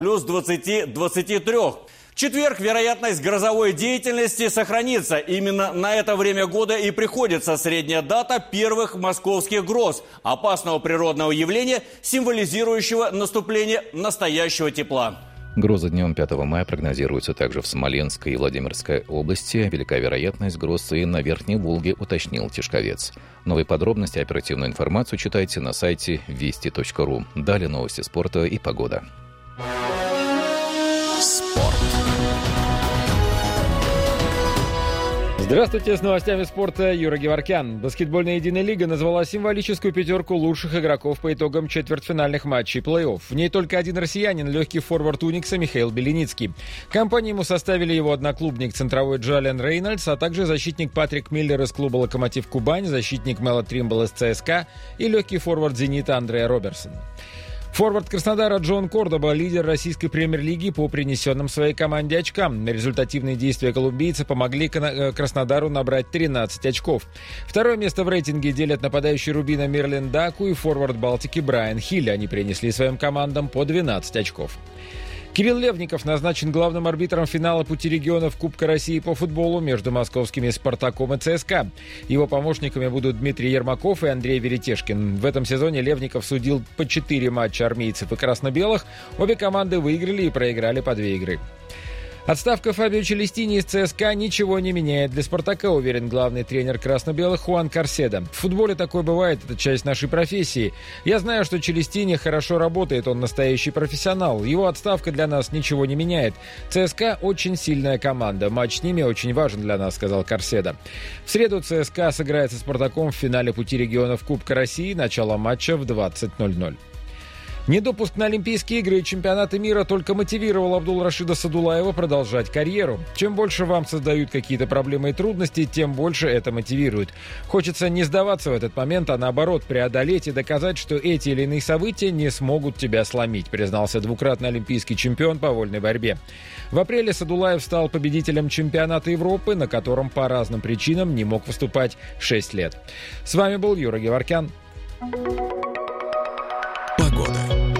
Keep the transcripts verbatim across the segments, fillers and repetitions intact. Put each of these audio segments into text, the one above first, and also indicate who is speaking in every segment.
Speaker 1: плюс двадцати — двадцати трёх. В четверг вероятность грозовой деятельности сохранится. Именно на это время года и приходится средняя дата первых московских гроз. Опасного природного явления, символизирующего наступление настоящего тепла.
Speaker 2: Грозы днем пятого мая прогнозируются также в Смоленской и Владимирской области. Велика вероятность гроз и на Верхней Волге, уточнил Тишковец. Новые подробности и оперативную информацию читайте на сайте вести точка ру. Далее новости спорта и погода.
Speaker 3: Спорт.
Speaker 4: Здравствуйте, с новостями спорта Юра Геворкян. Баскетбольная единая лига назвала символическую пятерку лучших игроков по итогам четвертьфинальных матчей плей-офф. В ней только один россиянин, легкий форвард Уникса Михаил Беленицкий. Компанию ему составили его одноклубник центровой Джален Рейнольдс, а также защитник Патрик Миллер из клуба «Локомотив Кубань», защитник Мело Тримбл из ЦСКА и легкий форвард «Зенита» Андреа Роберсон. Форвард Краснодара Джон Кордоба – лидер российской премьер-лиги по принесенным своей команде очкам. Результативные действия колумбийца помогли Краснодару набрать тринадцать очков. Второе место в рейтинге делят нападающий Рубина Мерлин Даку и форвард Балтики Брайан Хилл. Они принесли своим командам по двенадцать очков. Кирилл Левников назначен главным арбитром финала пути регионов Кубка России по футболу между московскими «Спартаком» и ЦСКА. Его помощниками будут Дмитрий Ермаков и Андрей Веретешкин. В этом сезоне Левников судил по четыре матча армейцев и красно-белых. Обе команды выиграли и проиграли по две игры. Отставка Фабио Челестини из ЦСКА ничего не меняет для «Спартака», уверен главный тренер красно-белых Хуан Карседо. В футболе такое бывает, это часть нашей профессии. Я знаю, что Челестини хорошо работает, он настоящий профессионал. Его отставка для нас ничего не меняет. ЦСКА очень сильная команда, матч с ними очень важен для нас, сказал Карседо. В среду ЦСКА сыграет со «Спартаком» в финале пути регионов Кубка России, начало матча в двадцать ноль ноль. Недопуск на Олимпийские игры и чемпионаты мира только мотивировал Абдул-Рашида Садулаева продолжать карьеру. Чем больше вам создают какие-то проблемы и трудности, тем больше это мотивирует. Хочется не сдаваться в этот момент, а наоборот преодолеть и доказать, что эти или иные события не смогут тебя сломить, признался двукратный олимпийский чемпион по вольной борьбе. В апреле Садулаев стал победителем чемпионата Европы, на котором по разным причинам не мог выступать шесть лет. С вами был Юра Геворкян.
Speaker 3: Погода.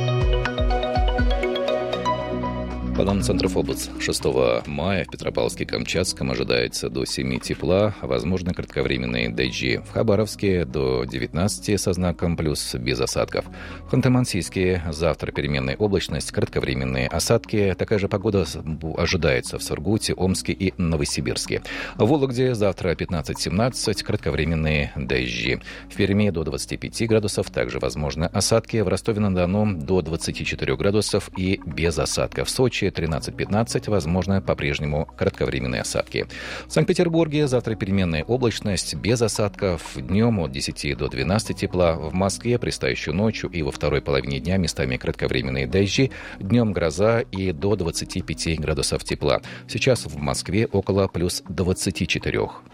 Speaker 2: По данным Центра ФОБУС, шестого мая в Петропавловске-Камчатском ожидается до семи тепла, возможны кратковременные дожди. В Хабаровске до девятнадцати со знаком плюс без осадков. В Ханты-Мансийске завтра переменная облачность, кратковременные осадки. Такая же погода ожидается в Сургуте, Омске и Новосибирске. В Вологде завтра пятнадцать-семнадцать, кратковременные дожди. В Перми до двадцати пяти градусов, также возможны осадки. В Ростове-на-Дону до двадцати четырёх градусов и без осадков. В Сочи тринадцать-пятнадцать, возможно, по-прежнему кратковременные осадки. В Санкт-Петербурге завтра переменная облачность, без осадков. Днем от десяти до двенадцати тепла. В Москве предстоящую ночью и во второй половине дня местами кратковременные дожди. Днем гроза и до двадцати пяти градусов тепла. Сейчас в Москве около плюс двадцати четырёх.